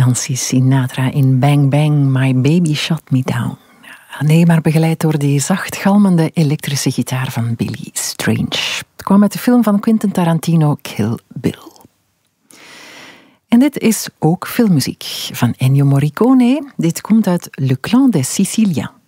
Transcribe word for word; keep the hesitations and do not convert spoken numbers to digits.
Nancy Sinatra in Bang Bang, My Baby Shut Me Down. Nee, maar begeleid door die zacht galmende elektrische gitaar van Billy Strange. Het kwam uit de film van Quentin Tarantino, Kill Bill. En dit is ook filmmuziek van Ennio Morricone. Dit komt uit Le Clan des Siciliens.